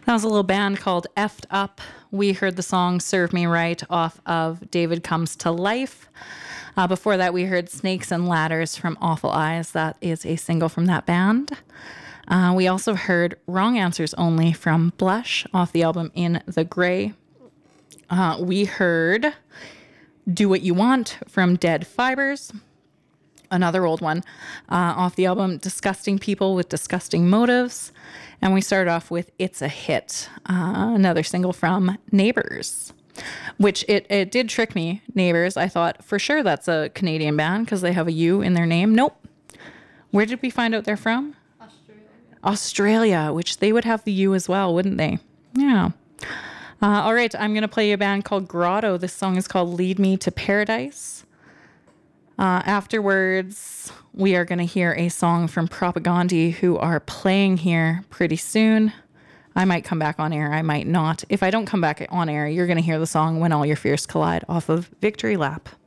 That was a little band called Effed Up. We heard the song Serve Me Right off of David Comes to Life. Before that, we heard Snakes and Ladders from Awful Eyes. That is a single from that band. We also heard Wrong Answers Only from Blush off the album In the Gray. We heard Do What You Want from Dead Fibers, another old one, off the album Disgusting People with Disgusting Motives. And we started off with It's a Hit, another single from Neighbours, which it did trick me. Neighbours, I thought for sure that's a Canadian band because they have a U in their name. Nope. Where did we find out they're from? Australia, which they would have the U as well, wouldn't they? Yeah. All right, I'm going to play a band called Grotto. This song is called Lead Me to Paradise. Afterwards, we are going to hear a song from Propagandhi, who are playing here pretty soon. I might come back on air. I might not. If I don't come back on air, you're going to hear the song When All Your Fears Collide off of Victory Lap.